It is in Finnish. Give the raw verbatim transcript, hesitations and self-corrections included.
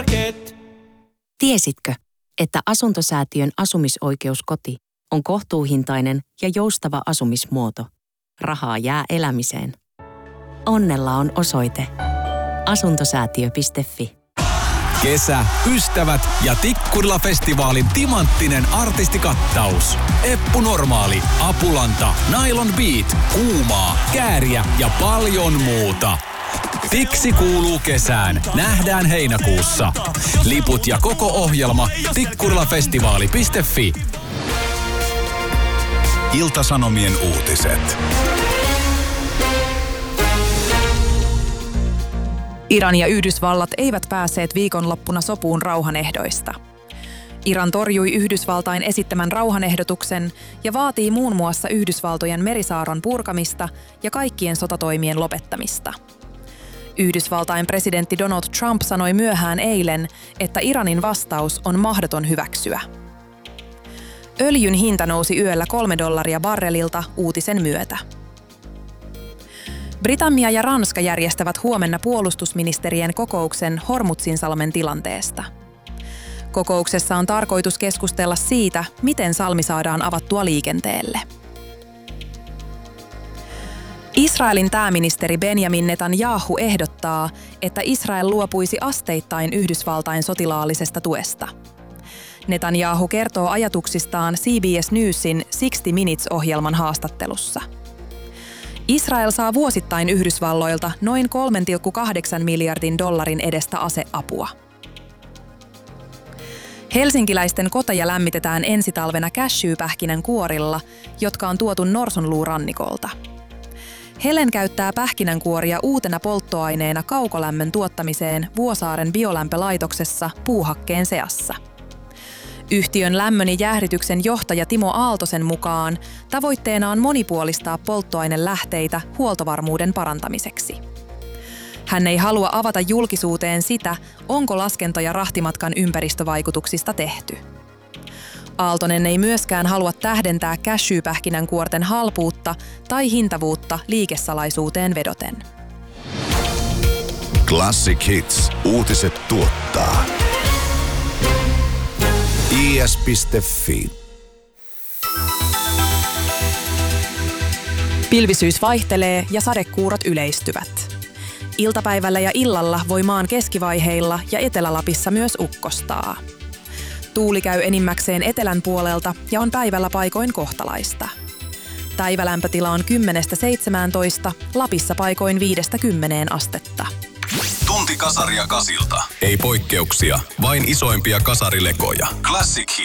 Hypermarket. Tiesitkö, että Asuntosäätiön asumisoikeuskoti on kohtuuhintainen ja joustava asumismuoto? Rahaa jää elämiseen. Onnella on osoite asuntosäätiö piste fi. Kesä, ystävät ja Tikkurila-festivaalin timanttinen artistikattaus. Eppu Normaali, Apulanta, Nylon Beat, Kuumaa, Kääriä ja paljon muuta. Tiksi kuuluu kesään. Nähdään heinäkuussa. Liput ja koko ohjelma tikkurilafestivaali piste fi. Ilta-Sanomien uutiset. Iran ja Yhdysvallat eivät päässeet viikonloppuna sopuun rauhanehdoista. Iran torjui Yhdysvaltain esittämän rauhanehdotuksen ja vaatii muun muassa Yhdysvaltojen merisaaron purkamista ja kaikkien sotatoimien lopettamista. Yhdysvaltain presidentti Donald Trump sanoi myöhään eilen, että Iranin vastaus on mahdoton hyväksyä. Öljyn hinta nousi yöllä kolme dollaria barrelilta uutisen myötä. Britannia ja Ranska järjestävät huomenna puolustusministerien kokouksen Hormuzin-salmen tilanteesta. Kokouksessa on tarkoitus keskustella siitä, miten salmi saadaan avattua liikenteelle. Israelin pääministeri Benjamin Netanyahu ehdottaa, että Israel luopuisi asteittain Yhdysvaltain sotilaallisesta tuesta. Netanyahu kertoo ajatuksistaan C B S Newsin sixty Minutes-ohjelman haastattelussa. Israel saa vuosittain Yhdysvalloilta noin kolme pilkku kahdeksan miljardin dollarin edestä aseapua. Helsinkiläisten koteja lämmitetään ensi talvena cashewpähkinän kuorilla, jotka on tuotu Norsunluurannikolta. Helen käyttää pähkinänkuoria uutena polttoaineena kaukolämmön tuottamiseen Vuosaaren biolämpölaitoksessa puuhakkeen seassa. Yhtiön lämmön ja jäähdytyksen johtaja Timo Aaltosen mukaan tavoitteena on monipuolistaa polttoainelähteitä huoltovarmuuden parantamiseksi. Hän ei halua avata julkisuuteen sitä, onko laskentoja rahtimatkan ympäristövaikutuksista tehty. Aaltonen ei myöskään halua tähdentää cashewpähkinänkuorten halpuutta tai hintavuutta liikesalaisuuteen vedoten. Classic Hits. Uutiset tuottaa i s piste fi. Pilvisyys vaihtelee ja sadekuurot yleistyvät. Iltapäivällä ja illalla voi maan keskivaiheilla ja Etelä-Lapissa myös ukkostaa. Tuuli käy enimmäkseen etelän puolelta ja on päivällä paikoin kohtalaista. Päivälämpötila on kymmenestä seitsemääntoista, Lapissa paikoin viidestä kymmeneen astetta. Tunti kasaria Kasilta. Ei poikkeuksia, vain isoimpia kasarilekoja. Classic Hits.